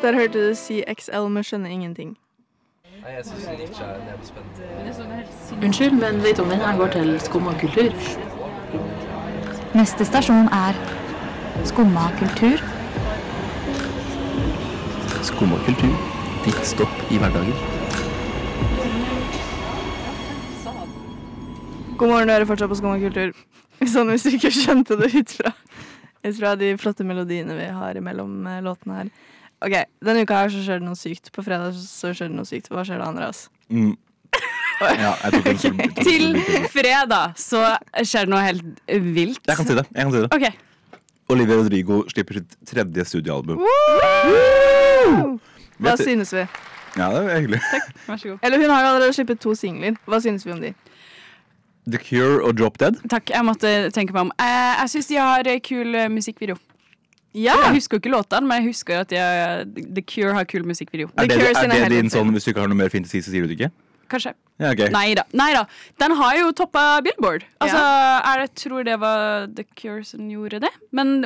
Der hørte du CXL, men skjønner ingenting. Nei, jeg synes ikke jeg blir spent. Unnskyld, men vet om denne går til Skumma kultur? Neste stasjon Skumma kultur. Skumma kultur. Ditt stopp i hverdagen. God morgen, du hører fortsatt på Skumma kultur. Sånn hvis du ikke skjønte det ut fra de flotte melodiene vi har mellom låtene her. Ok, denne uka her så skjer det noe sykt. På fredag så skjer det noe sykt. Hva skjer det, Andreas? Ja, jeg tok en Til fredag så skjer det noe helt vilt. Jeg kan si det. Ok. Olivia Rodrigo slipper sitt 3. studioalbum. Hva synes vi? Ja, det er hyggelig. Vær så god. Eller hun har jo allerede slippet 2 singler. Hva synes vi om de? The Cure og Drop Dead. Takk, jeg måtte tenke meg om. Jeg synes de har kul musikkvideo. Ja! Jeg husker jo ikke låtene, men jeg husker at The Cure har kul musikkvideo. Er The Cure det sine din helvete. sånn, hvis du ikke har noe mer fint å si, så sier du det ikke? Kanskje. Ja, ok. Neida. Den har jo toppet Billboard. Altså, jeg tror det var The Cure som gjorde det. Men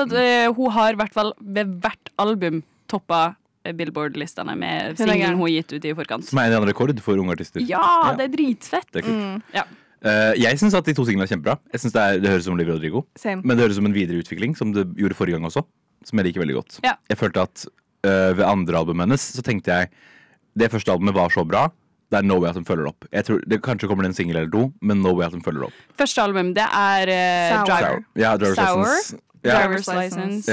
hun har i hvert fall ved hvert album toppet Billboard-listene med singlen hun har gitt ut i forkant. Som er en annen rekord for unge artister. Ja, det er dritfett. Det er kult. Ja. Jeg synes at de 2 singlene er kjempebra. Jeg synes det høres som Olivia Rodrigo. Same. Men det høres som en videreutvikling, som det gjorde forrige gang også. Som jeg liker veldig godt. Ja. Jeg følte at ved andre albumet hennes så tenkte jeg det første albumet var så bra. Det er No Way at hun følger opp. Jeg tror det kanskje kommer en single eller 2, men No Way at hun følger opp. Første album, det er Sour. Ja, Driver's Sour. License. Ja, Driver's License.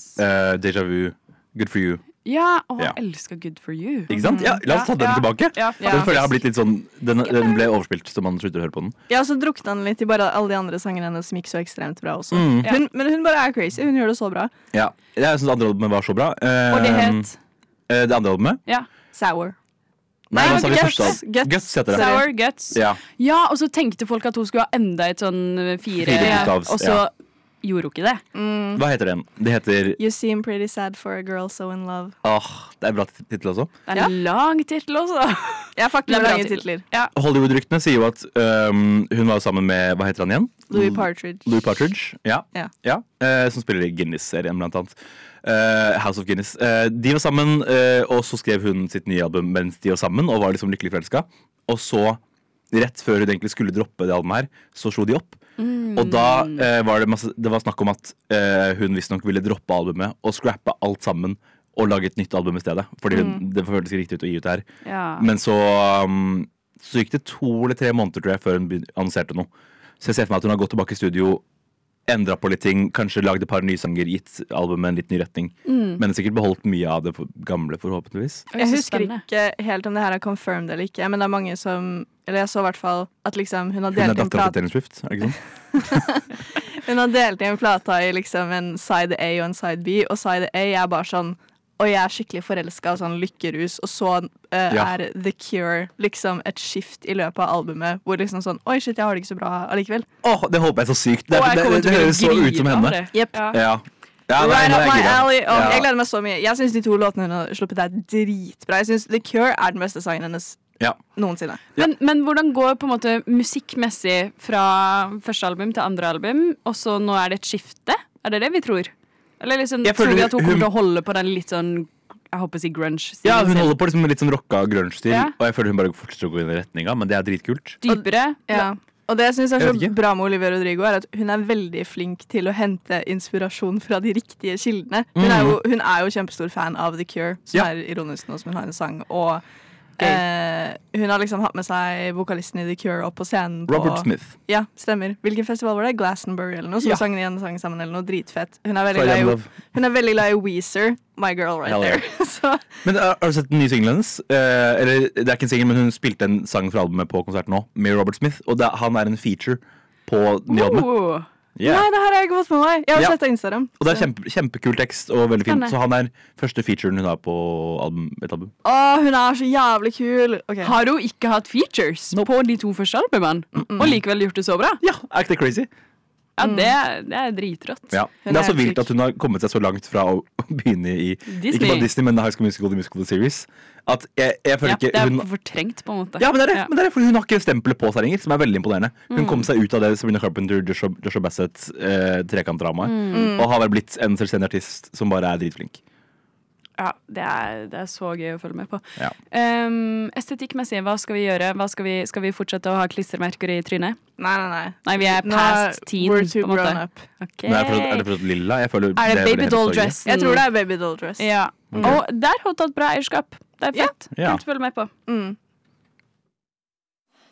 ja Deja Vu. Good for you. Ja, Ja. jeg elsker Good for you. Ikke sant? Ja, la oss ta den tilbake. Ja, Den føler jeg har blitt litt sånn Den ble overspilt, så man slutter å høre på den. Ja, så drukte han litt i bare alle de andre sangene hennes som gikk så ekstremt bra også. Ja. Men hun bare er crazy. Hun gjør det så bra. Ja, jeg synes andre albumet var så bra. Og det het Det andre albumet? ja. Sour. Nei, hva sa vi Guts. første? Guts heter det. Sour Guts. Ja. Ja, og så tenkte folk at hun skulle ha enda et sånn 4, Firebokstavs, og så gjorde hun ikke det. Hva heter den? Det heter You seem pretty sad for a girl so in love. Det er bra tittel også. Det er en lang tittel også. Jeg fucker Det er med bra lange tittel. titler. Ja. Hollywood-ryktene sier jo at hun var sammen med, hva heter han igjen? Louis Partridge. Louis Partridge, ja. Ja. Som spiller i Guinness-serien blant annet. House of Guinness. De var sammen, og så skrev hun sitt nye album mens de var sammen, og var liksom lykkelig forelsket. Og så, rett før hun egentlig skulle droppe det albumet her, så slo de opp. Og da var det var snakk om at hun visstnok ville droppe albumet og scrappe alt sammen og lage et nytt album i stedet. Fordi det føltes ikke riktig ut å gi ut det her. Ja. Men så gikk det 2 eller 3 måneder tror jeg før hun annonserte noe. Så jeg ser for meg at hun har gått tilbake i studio, endret på litt ting, kanskje lagd et par nye sanger, gitt albumet en litt ny retning. Men sikkert beholdt mye av det gamle, forhåpentligvis. Oi, Jeg så husker spennende. ikke helt om det her er confirmed eller ikke, men det er mange som Eller jeg så i hvert fall at liksom hun har Hun er delt en datteren til plate. Taylor Swift, er det ikke sånn? Hun har delt i en plate i liksom en side A og en side B, og side A er bare sånn og jeg er skikkelig forelsket av sånn lykkerus, og så er The Cure liksom et skift i løpet av albumet, hvor liksom sånn, oi shit, jeg har det ikke så bra allikevel. Det håper jeg så sykt. Det, Og jeg kommer til å høres så ut som grine av henne. det. Yep. Ja. Ja. Ja, nei, Right nå er up jeg my gira. alley. Og Ja. jeg gleder meg så mye. Jeg synes de 2 låtene hun har sluppet er dritbra. Jeg synes The Cure er den beste sangen hennes Ja. noensinne. Men hvordan går på en måte musikkmessig fra første album til andre album, og så nå er det et skifte? Er det det vi tror? Eller liksom, Jeg tror vi føler at hun kommer til å holde på den litt sånn, jeg håper å si grunge-stilen Ja, hun sin? holder på liksom med litt sånn rocka grunge-stil, Ja. og jeg føler hun bare fortsetter å gå inn i retninga, men det er dritkult. Dypere? Ja. Og det jeg synes er Jeg så vet ikke. bra med Olivia Rodrigo, er at hun er veldig flink til å hente inspirasjon fra de riktige kildene. Hun er jo kjempestor fan av The Cure, som Ja. er ironisk nå som hun har en sang. Og hun har liksom hatt med seg vokalisten i The Cure opp på scenen. Robert Smith. Ja, stemmer. Hvilken festival var det? Glastonbury eller noe? Så Ja. sang de en sang sammen eller noe dritfett. Hun er veldig Friday glad i, Love. hun er veldig glad i Weezer. My girl right Hell yeah. there. Så Men har du sett den nye singelen hennes? Eller, det er ikke en singel, men hun spilte en sang fra albumet på konsert nå, med Robert Smith, og han er en feature på nye albumet. Oh. Yeah. Nei, det her har jeg ikke fått med meg. Jeg har Ja. sett det på Instagram. Og det så. er kjempekul tekst og veldig fint, Spennende. så han er første featuren hun har på et album. Å, hun er så jævlig kul. Ok. Har hun ikke hatt features på de 2 første albumene, og likevel gjort det så bra? Ja, er ikke det crazy? Ja, det er dritrått. Ja. Hun Det er er så vilt syk. at hun har kommet seg så langt fra å begynne i Disney. ikke bare Disney, men High School Musical, The Musical Series. At jeg føler Ja, ikke det er hun fortrengt på en måte. Ja, men det er det, men det er fordi hun har ikke stempelet på seg lenger, som er veldig imponerende. Hun kom seg ut av det Sabrina Carpenter, Joshua Bassett, trekantdramaet, og har vel blitt en selvstendig artist som bare er dritflink. Ja, det er så gøy å følge med på. Ja. Estetikkmessig, hva skal vi gjøre? Skal vi fortsette å ha klistremerker i trynet? Nei. Nei, vi er past teen, We're too på en måte. grown up. Okay. Er det for at lilla? Jeg føler Er det vel babydoll helt dress? Jeg tror det er babydoll dress. Ja. Og der har hun tatt bra eierskap. Det er fett. Ja. Kult å følge med på.